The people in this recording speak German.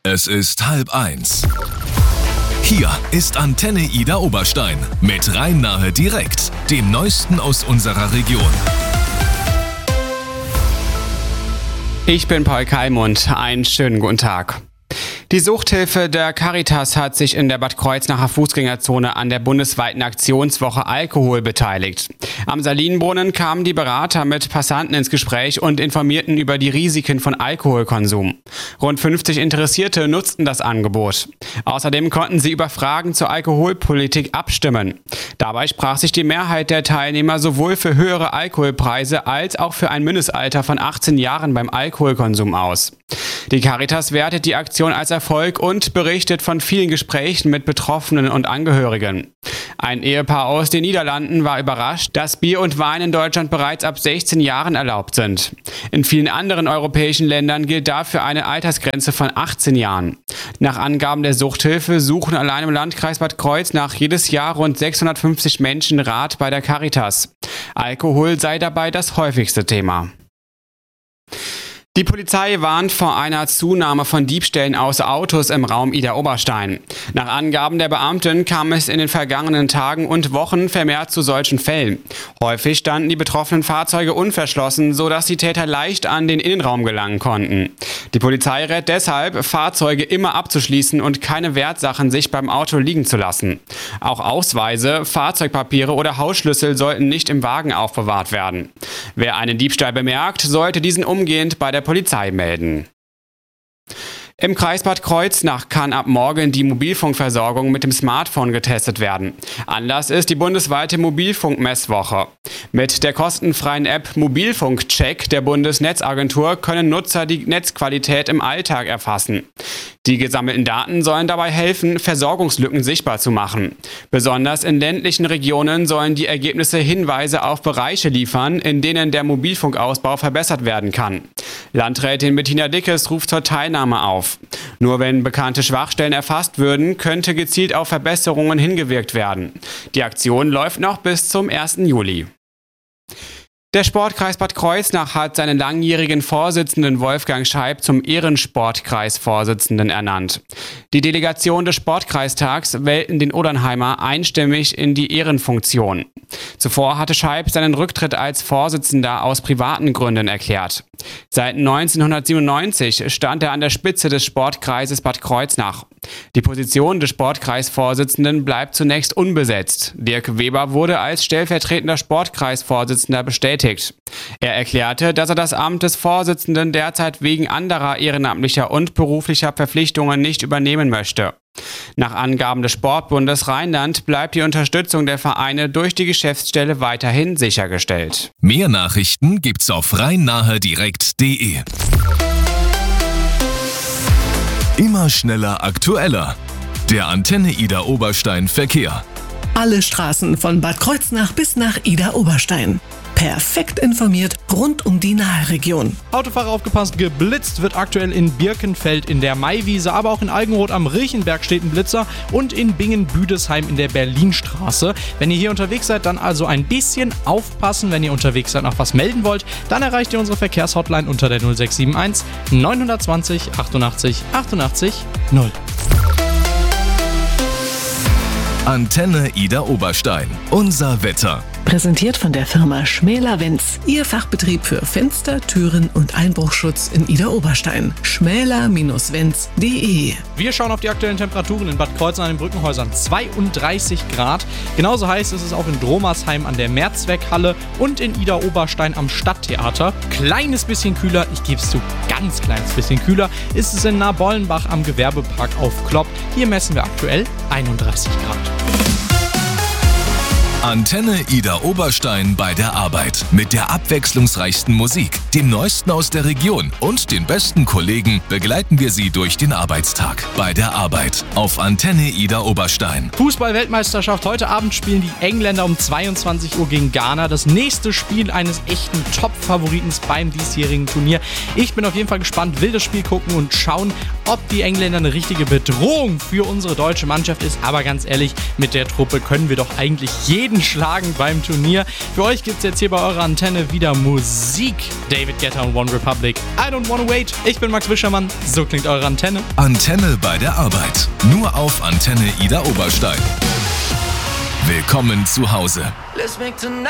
Es ist 12:30. Hier ist Antenne Ida Oberstein mit Rhein-Nahe direkt, dem Neuesten aus unserer Region. Ich bin Paul Kalmund, einen schönen guten Tag. Die Suchthilfe der Caritas hat sich in der Bad Kreuznacher Fußgängerzone an der bundesweiten Aktionswoche Alkohol beteiligt. Am Salinenbrunnen kamen die Berater mit Passanten ins Gespräch und informierten über die Risiken von Alkoholkonsum. Rund 50 Interessierte nutzten das Angebot. Außerdem konnten sie über Fragen zur Alkoholpolitik abstimmen. Dabei sprach sich die Mehrheit der Teilnehmer sowohl für höhere Alkoholpreise als auch für ein Mindestalter von 18 Jahren beim Alkoholkonsum aus. Die Caritas wertet die Aktion als Erfolg und berichtet von vielen Gesprächen mit Betroffenen und Angehörigen. Ein Ehepaar aus den Niederlanden war überrascht, dass Bier und Wein in Deutschland bereits ab 16 Jahren erlaubt sind. In vielen anderen europäischen Ländern gilt dafür eine Altersgrenze von 18 Jahren. Nach Angaben der Suchthilfe suchen allein im Landkreis Bad Kreuznach jedes Jahr rund 650 Menschen Rat bei der Caritas. Alkohol sei dabei das häufigste Thema. Die Polizei warnt vor einer Zunahme von Diebstählen aus Autos im Raum Ida-Oberstein. Nach Angaben der Beamten kam es in den vergangenen Tagen und Wochen vermehrt zu solchen Fällen. Häufig standen die betroffenen Fahrzeuge unverschlossen, sodass die Täter leicht an den Innenraum gelangen konnten. Die Polizei rät deshalb, Fahrzeuge immer abzuschließen und keine Wertsachen sich beim Auto liegen zu lassen. Auch Ausweise, Fahrzeugpapiere oder Hausschlüssel sollten nicht im Wagen aufbewahrt werden. Wer einen Diebstahl bemerkt, sollte diesen umgehend bei der Polizei melden. Im Kreis Bad Kreuznach kann ab morgen die Mobilfunkversorgung mit dem Smartphone getestet werden. Anlass ist die bundesweite Mobilfunkmesswoche. Mit der kostenfreien App Mobilfunkcheck der Bundesnetzagentur können Nutzer die Netzqualität im Alltag erfassen. Die gesammelten Daten sollen dabei helfen, Versorgungslücken sichtbar zu machen. Besonders in ländlichen Regionen sollen die Ergebnisse Hinweise auf Bereiche liefern, in denen der Mobilfunkausbau verbessert werden kann. Landrätin Bettina Dickes ruft zur Teilnahme auf. Nur wenn bekannte Schwachstellen erfasst würden, könnte gezielt auf Verbesserungen hingewirkt werden. Die Aktion läuft noch bis zum 1. Juli. Der Sportkreis Bad Kreuznach hat seinen langjährigen Vorsitzenden Wolfgang Scheib zum Ehrensportkreisvorsitzenden ernannt. Die Delegation des Sportkreistags wählten den Odernheimer einstimmig in die Ehrenfunktion. Zuvor hatte Scheib seinen Rücktritt als Vorsitzender aus privaten Gründen erklärt. Seit 1997 stand er an der Spitze des Sportkreises Bad Kreuznach. Die Position des Sportkreisvorsitzenden bleibt zunächst unbesetzt. Dirk Weber wurde als stellvertretender Sportkreisvorsitzender bestätigt. Er erklärte, dass er das Amt des Vorsitzenden derzeit wegen anderer ehrenamtlicher und beruflicher Verpflichtungen nicht übernehmen möchte. Nach Angaben des Sportbundes Rheinland bleibt die Unterstützung der Vereine durch die Geschäftsstelle weiterhin sichergestellt. Mehr Nachrichten gibt's auf rheinnahedirekt.de. Immer schneller, aktueller. Der Antenne Ida Oberstein Verkehr. Alle Straßen von Bad Kreuznach bis nach Ida Oberstein. Perfekt informiert rund um die Nahe-Region. Autofahrer aufgepasst, geblitzt wird aktuell in Birkenfeld in der Maiwiese, aber auch in Algenroth am Riechenberg steht ein Blitzer und in Bingen-Büdesheim in der Berlinstraße. Wenn ihr hier unterwegs seid, dann also ein bisschen aufpassen. Wenn ihr unterwegs seid, noch was melden wollt, dann erreicht ihr unsere Verkehrshotline unter der 0671 920 88 88 0. Antenne Ida Oberstein. Unser Wetter. Präsentiert von der Firma Schmäler-Wenz, Ihr Fachbetrieb für Fenster, Türen und Einbruchschutz in Ida Oberstein. schmäler-wenz.de. Wir schauen auf die aktuellen Temperaturen in Bad Kreuznach an den Brückenhäusern. 32 Grad. Genauso heiß ist es auch in Dromersheim an der Mehrzweckhalle und in Ida Oberstein am Stadttheater. Kleines bisschen kühler, ich gebe es zu, ganz kleines bisschen kühler, ist es in Nabollenbach am Gewerbepark auf Klopp. Hier messen wir aktuell 31 Grad. Antenne Ida Oberstein bei der Arbeit. Mit der abwechslungsreichsten Musik, dem Neuesten aus der Region und den besten Kollegen begleiten wir Sie durch den Arbeitstag. Bei der Arbeit auf Antenne Ida Oberstein. Fußball-Weltmeisterschaft. Heute Abend spielen die Engländer um 22 Uhr gegen Ghana. Das nächste Spiel eines echten Top-Favoriten beim diesjährigen Turnier. Ich bin auf jeden Fall gespannt, will das Spiel gucken und schauen. ob die Engländer eine richtige Bedrohung für unsere deutsche Mannschaft ist. Aber ganz ehrlich, mit der Truppe können wir doch eigentlich jeden schlagen beim Turnier. Für euch gibt's jetzt hier bei eurer Antenne wieder Musik. David Guetta und One Republic. I don't wanna wait. Ich bin Max Wischermann. So klingt eure Antenne. Antenne bei der Arbeit. Nur auf Antenne Ida Oberstein. Willkommen zu Hause.